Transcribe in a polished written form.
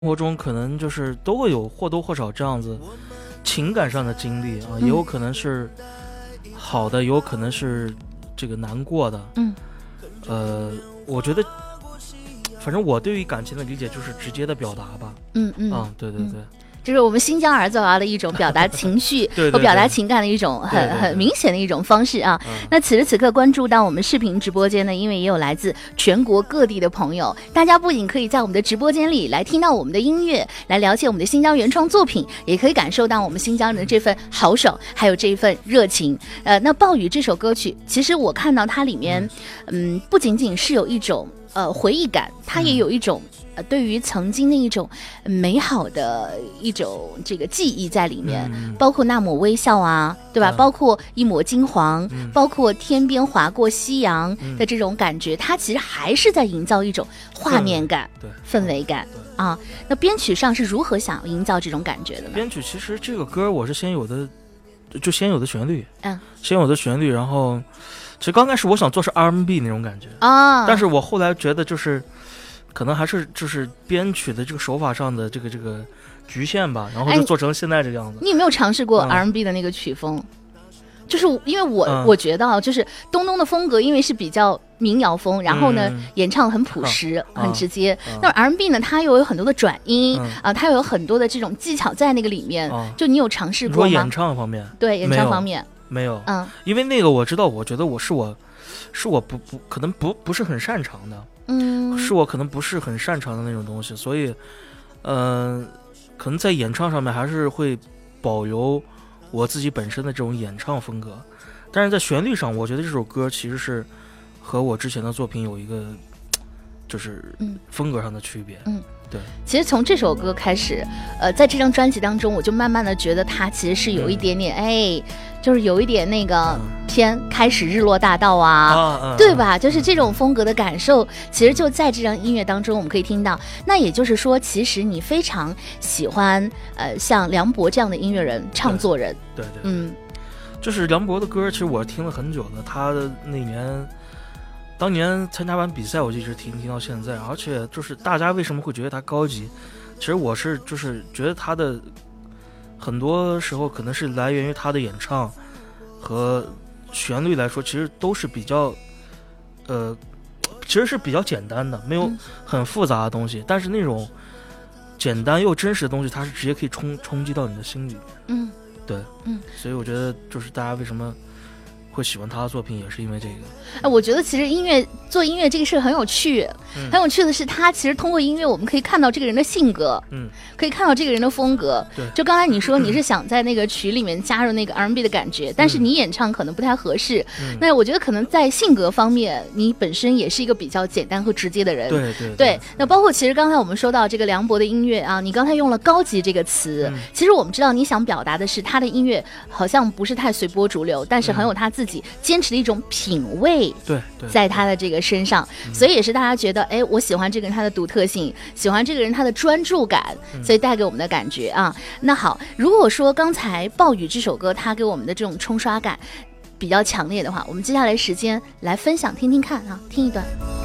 活中可能就是都会有或多或少这样子情感上的经历啊，也有可能是好的，也有可能是这个难过的。我觉得反正我对于感情的理解就是直接的表达吧。对对对。 就是我们新疆儿子娃的一种表达情绪和表达情感的一种很明显的一种方式啊。那此时此刻关注到我们视频直播间呢，因为也有来自全国各地的朋友，大家不仅可以在我们的直播间里来听到我们的音乐，来了解我们的新疆原创作品，也可以感受到我们新疆人的这份豪爽，还有这一份热情。那暴雨这首歌曲，其实我看到它里面，不仅仅是有一种回忆感，它也有一种对于曾经的一种美好的一种这个记忆在里面，包括那抹微笑啊，对吧？包括一抹金黄，包括天边划过夕阳的这种感觉，它其实还是在营造一种画面感、氛围感啊。那编曲上是如何想营造这种感觉的呢？ 编曲其实这个歌我是先有的旋律，先有的旋律，然后其实刚开始我想做是 R&B 那种感觉啊，但是我后来觉得就是可能还是就是编曲的这个手法上的这个局限吧，然后就做成现在这个样子。 你有没有尝试过 R&B 的那个曲风？就是因为我觉得就是东东的风格，因为是比较民谣风，然后呢演唱很朴实、很直接。那 R&B 呢，它又有很多的转音它又有很多的这种技巧在那个里面。就你有尝试过吗？ 你说演唱方面？ 对，演唱方面没有。因为那个我知道，我觉得是我不可能不是很擅长的。是我可能不是很擅长的那种东西，所以可能在演唱上面还是会保留我自己本身的这种演唱风格，但是在旋律上我觉得这首歌其实是和我之前的作品有一个就是风格上的区别。对， 其实从这首歌开始在这张专辑当中，我就慢慢的觉得它其实是有一点点就是有一点那个偏开始日落大道对吧？就是这种风格的感受其实就在这张音乐当中我们可以听到。那也就是说其实你非常喜欢像梁博这样的音乐人唱作人。 对，就是梁博的歌其实我听了很久了，他的当年参加完比赛我就一直听到现在，而且就是大家为什么会觉得他高级，其实我是就是觉得他的很多时候可能是来源于他的演唱和旋律来说，其实都是比较其实是比较简单的，没有很复杂的东西，但是那种简单又真实的东西它是直接可以冲击到你的心里面。对，所以我觉得就是大家为什么会喜欢他的作品也是因为这个。 我觉得其实做音乐这个事很有趣，很有趣的是他其实通过音乐我们可以看到这个人的性格，可以看到这个人的风格。 对， 就刚才你说你是想在那个曲里面加入那个 R&B 的感觉，但是你演唱可能不太合适。那我觉得可能在性格方面你本身也是一个比较简单和直接的人。对，那包括其实刚才我们说到这个梁博的音乐啊，你刚才用了高级这个词，其实我们知道你想表达的是他的音乐好像不是太随波逐流，但是很有他自己坚持的一种品味在他的这个身上。所以也是大家觉得我喜欢这个人他的独特性，喜欢这个人他的专注感，所以带给我们的感觉啊。那好，如果说刚才暴雨这首歌他给我们的这种冲刷感比较强烈的话，我们接下来时间来分享听听看啊，听一段。